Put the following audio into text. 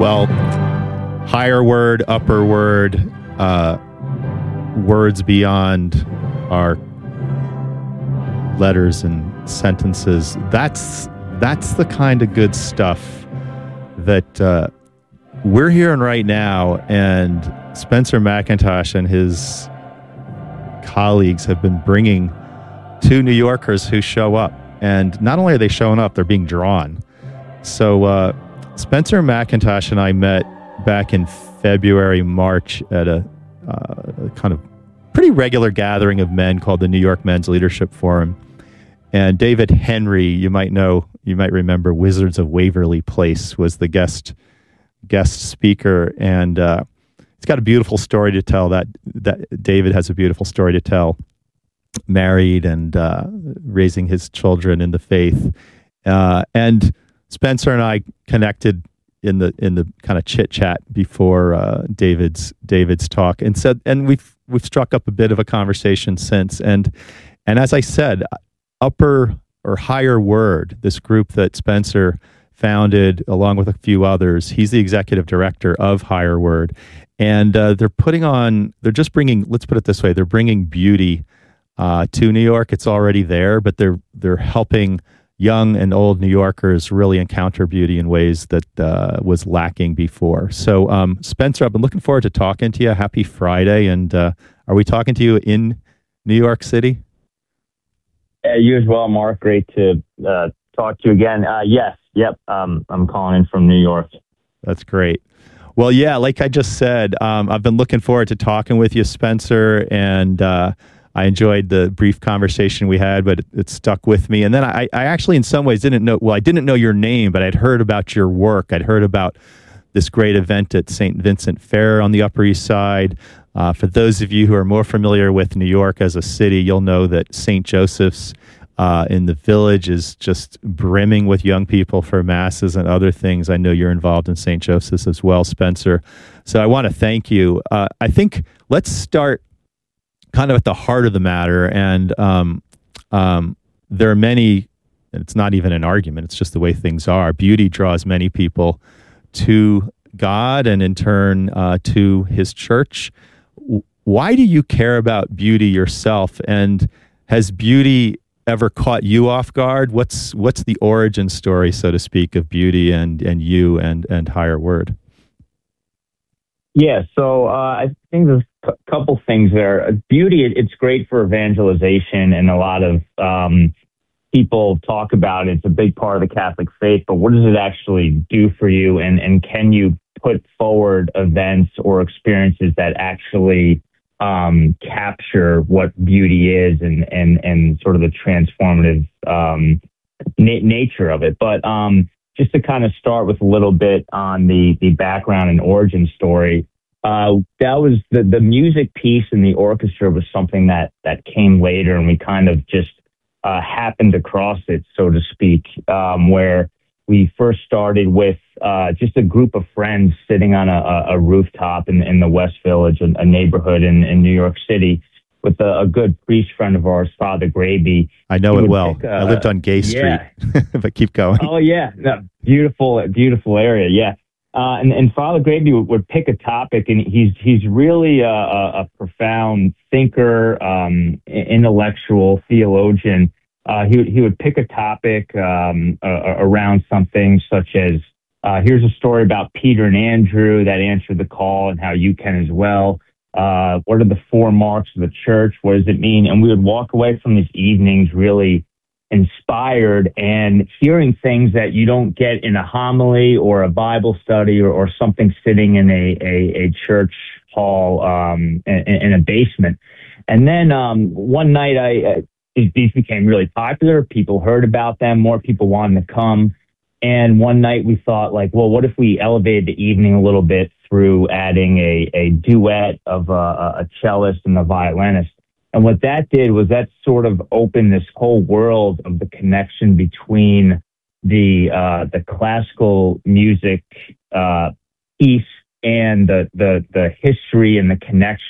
Well, higher word, upper word, words beyond our letters and sentences. That's the kind of good stuff that we're hearing right now. And Spencer McIntosh and his colleagues have been bringing to New Yorkers who show up. And not only are they showing up, they're being drawn. So Spencer McIntosh and I met back in February, March at a kind of pretty regular gathering of men called the New York Men's Leadership Forum. And David Henry, you might remember Wizards of Waverly Place, was the guest speaker. And he's got a beautiful story to tell. That David has a beautiful story to tell. Married and raising his children in the faith. And Spencer and I connected in the kind of chit chat before David's talk, and we've struck up a bit of a conversation since. And as I said, Upper or Higher Word, this group that Spencer founded along with a few others, he's the executive director of Higher Word, and they're just bringing, let's put it this way, they're bringing beauty to New York. It's already there, but they're helping young and old New Yorkers really encounter beauty in ways that was lacking before. So, Spencer, I've been looking forward to talking to you. Happy Friday. And are we talking to you in New York City? You as well, Mark. Great to talk to you again. Yes. Yep. I'm calling in from New York. That's great. Well, yeah, like I just said, I've been looking forward to talking with you, Spencer, and I enjoyed the brief conversation we had, but it stuck with me. And then I actually, in some ways, I didn't know your name, but I'd heard about your work. I'd heard about this great event at St. Vincent Fair on the Upper East Side. For those of you who are more familiar with New York as a city, you'll know that St. Joseph's in the Village is just brimming with young people for masses and other things. I know you're involved in St. Joseph's as well, Spencer. So I want to thank you. I think let's start kind of at the heart of the matter. And there are many, and it's not even an argument, it's just the way things are. Beauty draws many people to God and in turn to his church. Why do you care about beauty yourself? And has beauty ever caught you off guard? What's the origin story, so to speak, of beauty and you and Higher Word? Yeah, so I think there's a couple things there. Beauty, it's great for evangelization, and a lot of people talk about it. It's a big part of the Catholic faith, but what does it actually do for you? And can you put forward events or experiences that actually capture what beauty is and sort of the transformative nature of it? But just to kind of start with a little bit on the background and origin story, that was the music piece and the orchestra was something that came later, and we kind of just happened across it, so to speak, where we first started with just a group of friends sitting on a rooftop in the West Village, a neighborhood in New York City, with a good priest friend of ours, Father Graby. I know it well. I lived on Gay Street, yeah. But keep going. Oh, yeah. No, beautiful area, yeah. And Father Graby would pick a topic, and he's really a profound thinker, intellectual, theologian. He would pick a topic around something such as, here's a story about Peter and Andrew that answered the call and how you can as well. What are the 4 marks of the church? What does it mean? And we would walk away from these evenings really inspired and hearing things that you don't get in a homily or a Bible study or something sitting in a church hall in a basement. And then one night, these became really popular. People heard about them. More people wanted to come. And one night we thought, like, well, what if we elevated the evening a little bit through adding a duet of a cellist and a violinist? And what that did was that sort of opened this whole world of the connection between the classical music piece and the history and the connection